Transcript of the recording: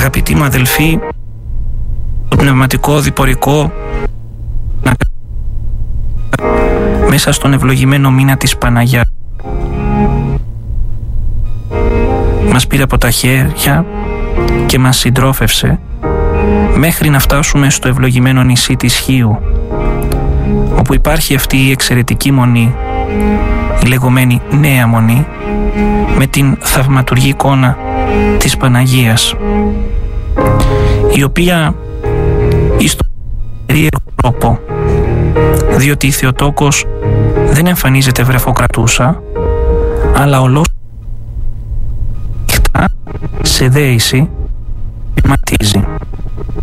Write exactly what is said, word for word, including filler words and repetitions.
Αγαπητοί μου αδελφοί, το πνευματικό διπορικό μέσα στον ευλογημένο μήνα της Παναγιάς μας πήρε από τα χέρια και μας συντρόφευσε μέχρι να φτάσουμε στο ευλογημένο νησί της Χίου, όπου υπάρχει αυτή η εξαιρετική μονή, η λεγόμενη Νέα Μονή, με την θαυματουργή εικόνα της Παναγίας, η οποία εις τον περίεργο τρόπο, διότι η Θεοτόκος δεν εμφανίζεται βρεφοκρατούσα, αλλά ολός σε δέηση ματίζει.